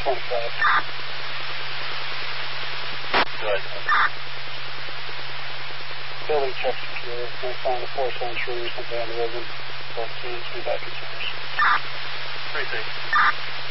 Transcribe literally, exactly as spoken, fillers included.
twenty-five. Good. Building check secure. No sign of force entry, recent vandalism. Both teams be back in service. Three things.